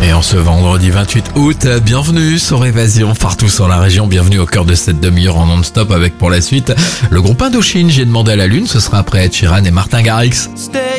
Et en ce vendredi 28 août, bienvenue sur Évasion partout sur la région, bienvenue au cœur de cette demi-heure en non-stop avec pour la suite le groupe Indochine. J'ai demandé à la lune, ce sera après Ed Sheeran et Martin Garrix.